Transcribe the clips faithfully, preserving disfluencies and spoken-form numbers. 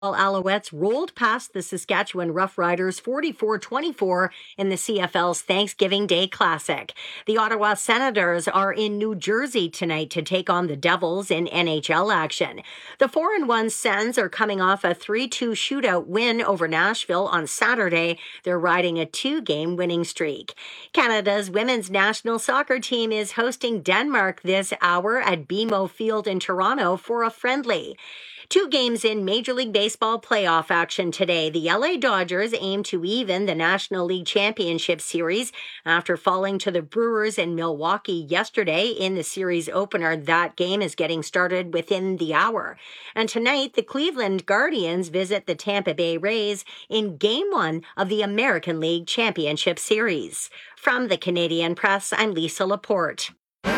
Alouettes rolled past the Saskatchewan Roughriders forty-four twenty-four in the C F L's Thanksgiving Day Classic. The Ottawa Senators are in New Jersey tonight to take on the Devils in N H L action. The four and one Sens are coming off a three two shootout win over Nashville on Saturday. They're riding a two-game winning streak. Canada's women's national soccer team is hosting Denmark this hour at B M O Field in Toronto for a friendly. Two games in Major League Baseball playoff action today. The L A Dodgers aim to even the National League Championship Series after falling to the Brewers in Milwaukee yesterday in the series opener. That game is getting started within the hour. And tonight, the Cleveland Guardians visit the Tampa Bay Rays in Game one of the American League Championship Series. From the Canadian Press, I'm Lisa Laporte.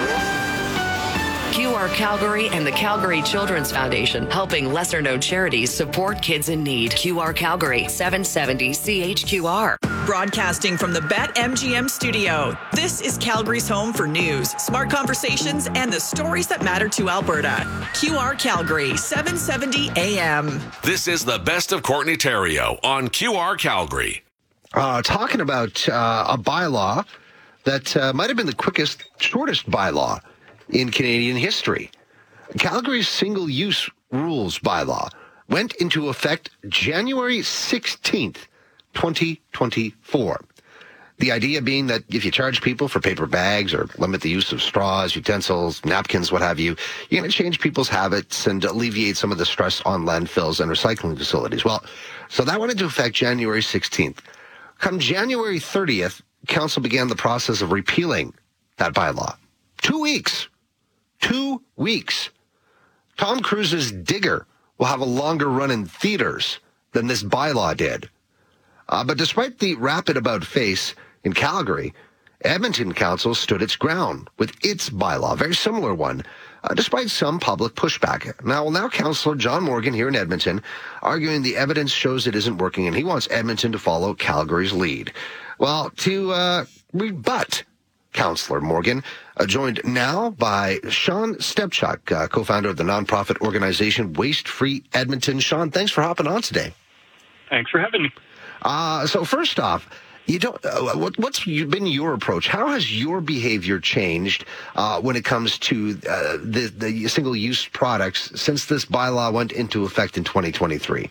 Q R Calgary and the Calgary Children's Foundation, helping lesser-known charities support kids in need. Q R Calgary, seven seventy C H Q R. Broadcasting from the BetMGM studio, this is Calgary's home for news, smart conversations, and the stories that matter to Alberta. Q R Calgary, seven seventy A M. This is the best of Courtney Theriault on Q R Calgary. Uh, talking about uh, a bylaw that uh, might have been the quickest, shortest bylaw in Canadian history. Calgary's single-use rules bylaw went into effect January sixteenth, twenty twenty-four. The idea being that if you charge people for paper bags or limit the use of straws, utensils, napkins, what have you, you're going to change people's habits and alleviate some of the stress on landfills and recycling facilities. Well, so that went into effect January sixteenth. Come January thirtieth, Council began the process of repealing that bylaw. Two weeks. Two weeks. Tom Cruise's Digger will have a longer run in theaters than this bylaw did. Uh, but despite the rapid about-face in Calgary, Edmonton Council stood its ground with its bylaw, a very similar one, uh, despite some public pushback. Now, now Councillor John Morgan here in Edmonton arguing the evidence shows it isn't working, and he wants Edmonton to follow Calgary's lead. Well, to uh, rebut Councillor Morgan, uh, joined now by Sean Stepchuk, uh, co-founder of the nonprofit organization Waste Free Edmonton. Sean, thanks for hopping on today. Thanks for having me. Uh, so first off, you don't. Uh, what, what's been your approach? How has your behavior changed uh, when it comes to uh, the, the single-use products since this bylaw went into effect in twenty twenty-three?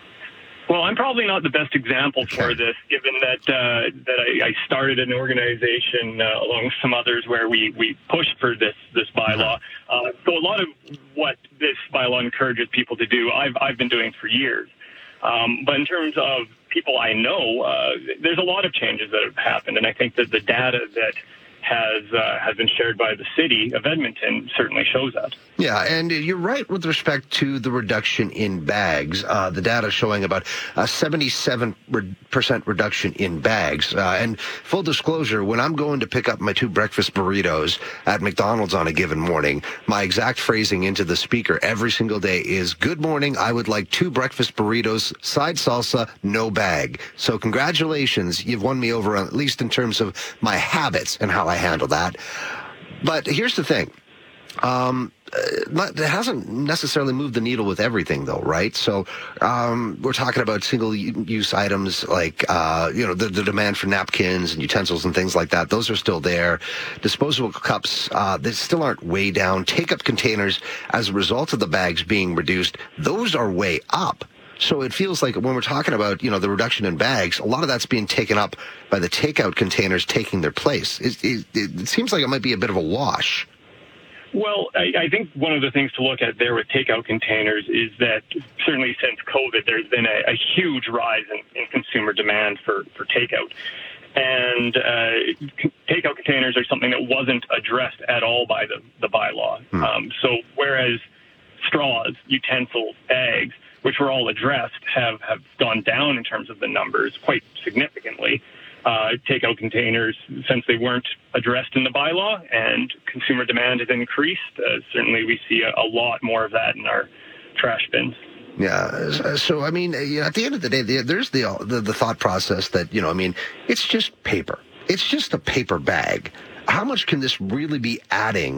Well, I'm probably not the best example okay. for this, given that uh, that I, I started an organization uh, along with some others where we, we pushed for this this bylaw. Uh, so a lot of what this bylaw encourages people to do, I've I've been doing for years. Um, but in terms of people I know, uh, there's a lot of changes that have happened, and I think that the data that has uh, has been shared by the city of Edmonton certainly shows that. Yeah, and you're right with respect to the reduction in bags. Uh, the data showing about a seventy-seven percent reduction in bags. Uh, and full disclosure, when I'm going to pick up my two breakfast burritos at McDonald's on a given morning, my exact phrasing into the speaker every single day is, "Good morning, I would like two breakfast burritos, side salsa, no bag." So congratulations, you've won me over, at least in terms of my habits and how I handle that. But here's the thing. Um, it hasn't necessarily moved the needle with everything, though, right? So um, we're talking about single-use items like, uh, you know, the, the demand for napkins and utensils and things like that. Those are still there. Disposable cups, uh, they still aren't way down. Take-up containers, as a result of the bags being reduced, those are way up. So it feels like when we're talking about, you know, the reduction in bags, a lot of that's being taken up by the takeout containers taking their place. It, it, it seems like it might be a bit of a wash. Well, I, I think one of the things to look at there with takeout containers is that certainly since COVID, there's been a, a huge rise in, in consumer demand for, for takeout. And uh, takeout containers are something that wasn't addressed at all by the, the bylaw. Hmm. Um, so whereas straws, utensils, bags, which were all addressed, have, have gone down in terms of the numbers quite significantly. Uh, takeout containers, since they weren't addressed in the bylaw and consumer demand has increased, uh, certainly we see a, a lot more of that in our trash bins. Yeah. So, I mean, you know, at the end of the day, there's the, the the thought process that, you know, I mean, it's just paper. It's just a paper bag. How much can this really be adding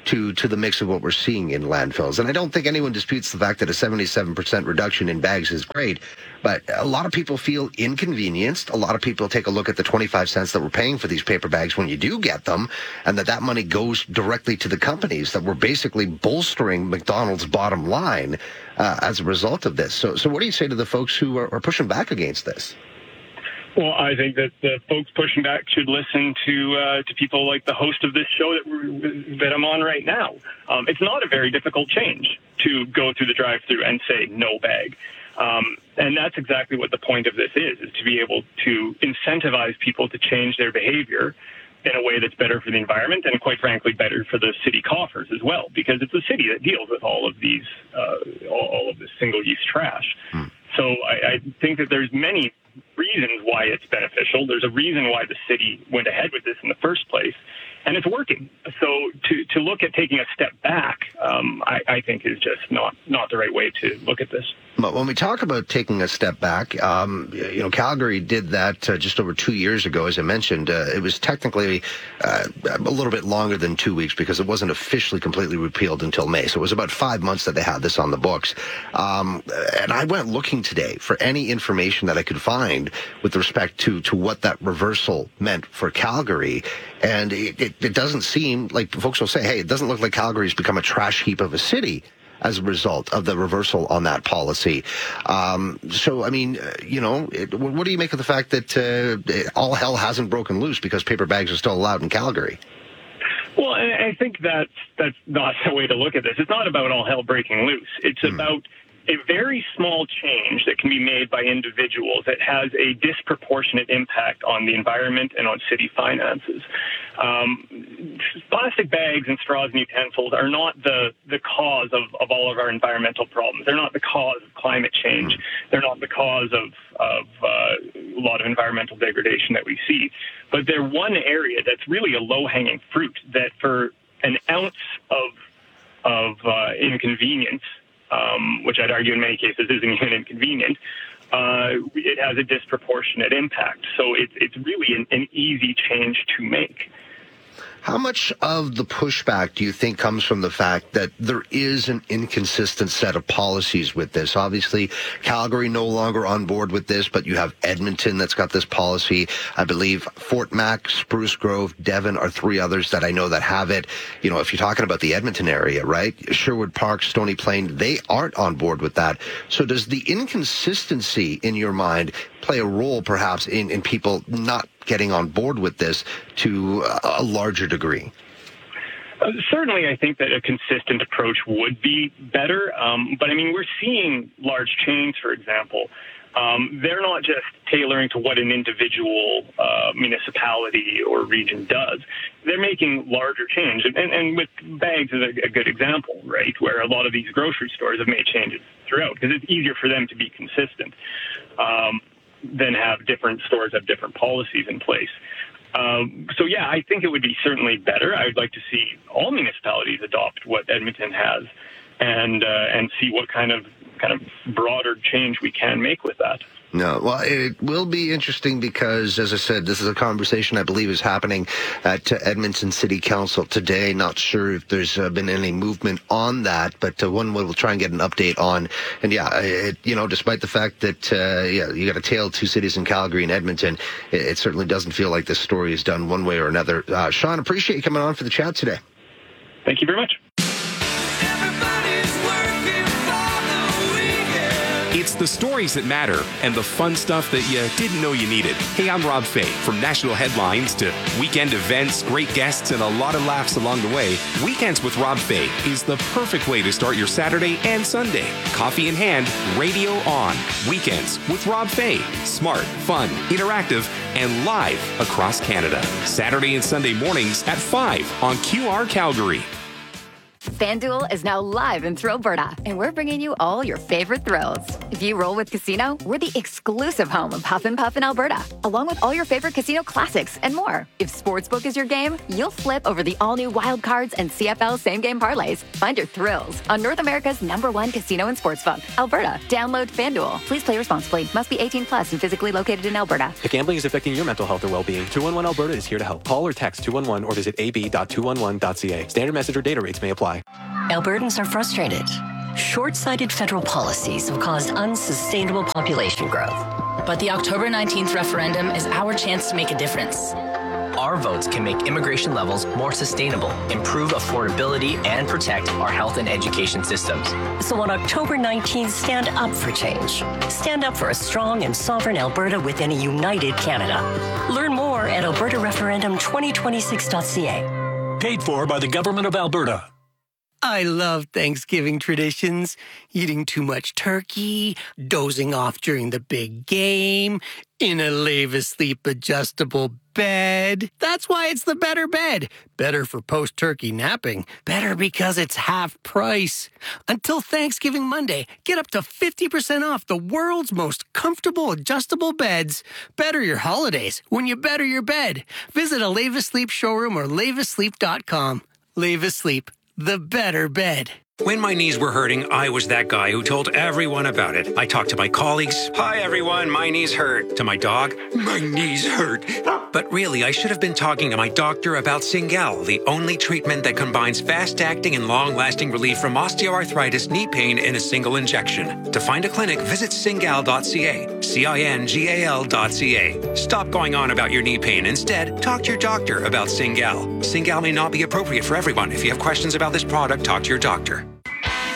to to the mix of what we're seeing in landfills. And I don't think anyone disputes the fact that a seventy-seven percent reduction in bags is great, but a lot of people feel inconvenienced. A lot of people take a look at the twenty-five cents that we're paying for these paper bags when you do get them, and that that money goes directly to the companies that were basically bolstering McDonald's bottom line uh, as a result of this. So, so what do you say to the folks who are, are pushing back against this? Well, I think that the folks pushing back should listen to uh, to people like the host of this show that we're, that I'm on right now. Um, it's not a very difficult change to go through the drive-thru and say no bag. Um, and that's exactly what the point of this is, is to be able to incentivize people to change their behavior in a way that's better for the environment and, quite frankly, better for the city coffers as well, because it's the city that deals with all of these, uh, all, all of this single-use trash. Hmm. So I, I think that there's many reasons why it's beneficial. There's a reason why the city went ahead with this in the first place, and it's working. So to, to look at taking a step back, um, I, I think is just not, not the right way to look at this. But when we talk about taking a step back, um, you know, Calgary did that uh, just over two years ago, as I mentioned. Uh, it was technically uh, a little bit longer than two weeks because it wasn't officially completely repealed until May. So it was about five months that they had this on the books. Um, and I went looking today for any information that I could find with respect to, to what that reversal meant for Calgary. And it, it, it doesn't seem like folks will say, hey, it doesn't look like Calgary's become a trash heap of a city as a result of the reversal on that policy. Um, so, I mean, uh, you know, it, what do you make of the fact that uh, all hell hasn't broken loose because paper bags are still allowed in Calgary? Well, I think that's, that's not the way to look at this. It's not about all hell breaking loose. It's hmm. about a very small change that can be made by individuals that has a disproportionate impact on the environment and on city finances. Um, plastic bags and straws and utensils are not the, the cause of, of all of our environmental problems. They're not the cause of climate change. They're not the cause of, of uh, a lot of environmental degradation that we see. But they're one area that's really a low-hanging fruit that for an ounce of, of uh, inconvenience, Um, which I'd argue in many cases isn't even inconvenient, uh, it has a disproportionate impact. So it, it's really an, an easy change to make. How much of the pushback do you think comes from the fact that there is an inconsistent set of policies with this? Obviously, Calgary no longer on board with this, but you have Edmonton that's got this policy. I believe Fort Mac, Spruce Grove, Devon are three others that I know that have it. You know, if you're talking about the Edmonton area, right? Sherwood Park, Stony Plain, they aren't on board with that. So does the inconsistency in your mind play a role perhaps in, in people not getting on board with this to a larger degree? Uh, certainly, I think that a consistent approach would be better. Um, but I mean, we're seeing large chains, for example. Um, they're not just tailoring to what an individual uh, municipality or region does. They're making larger change. And, and with bags is a, a good example, right, where a lot of these grocery stores have made changes throughout because it's easier for them to be consistent. Um, then have different stores have different policies in place. Um, so, yeah, I think it would be certainly better. I would like to see all municipalities adopt what Edmonton has and uh, and see what kind of kind of broader change we can make with that. No, well, it will be interesting because, as I said, this is a conversation I believe is happening at uh, Edmonton City Council today. Not sure if there's uh, been any movement on that, but uh, one we'll try and get an update on. And yeah, it, you know, despite the fact that uh, yeah, you got a tale of two cities in Calgary and Edmonton, it, it certainly doesn't feel like this story is done one way or another. Uh, Sean, appreciate you coming on for the chat today. Thank you very much. It's the stories that matter and the fun stuff that you didn't know you needed. Hey, I'm Rob Fay. From national headlines to weekend events, great guests, and a lot of laughs along the way, Weekends with Rob Fay is the perfect way to start your Saturday and Sunday. Coffee in hand, radio on. Weekends with Rob Fay. Smart, fun, interactive, and live across Canada. Saturday and Sunday mornings at five on Q R Calgary. FanDuel is now live in Thrillberta, and we're bringing you all your favorite thrills. If you roll with Casino, we're the exclusive home of Huff and Puff in Alberta, along with all your favorite casino classics and more. If Sportsbook is your game, you'll flip over the all-new Wild Cards and C F L same-game parlays. Find your thrills on North America's number one casino and sportsbook, Alberta. Download FanDuel. Please play responsibly. Must be eighteen plus and physically located in Alberta. If gambling is affecting your mental health or well-being, two one one Alberta is here to help. Call or text two one one or visit a b dot two one one dot c a. Standard message or data rates may apply. Albertans are frustrated. Short-sighted federal policies have caused unsustainable population growth. But the October nineteenth referendum is our chance to make a difference. Our votes can make immigration levels more sustainable, improve affordability, and protect our health and education systems. So on October nineteenth, stand up for change. Stand up for a strong and sovereign Alberta within a united Canada. Learn more at alberta referendum twenty twenty-six dot c a. Paid for by the Government of Alberta. I love Thanksgiving traditions. Eating too much turkey, dozing off during the big game, in a Lave Asleep adjustable bed. That's why it's the better bed. Better for post-turkey napping. Better because it's half price. Until Thanksgiving Monday, get up to fifty percent off the world's most comfortable adjustable beds. Better your holidays when you better your bed. Visit a Lave Asleep showroom or lave asleep dot com. Lave Asleep. The better bed. When my knees were hurting, I was that guy who told everyone about it. I talked to my colleagues. Hi, everyone. My knees hurt. To my dog. My knees hurt. But really, I should have been talking to my doctor about Cingal, the only treatment that combines fast-acting and long-lasting relief from osteoarthritis knee pain in a single injection. To find a clinic, visit cingal dot c a. C I N G A L dot C A. Stop going on about your knee pain. Instead, talk to your doctor about Cingal. Cingal may not be appropriate for everyone. If you have questions about this product, talk to your doctor.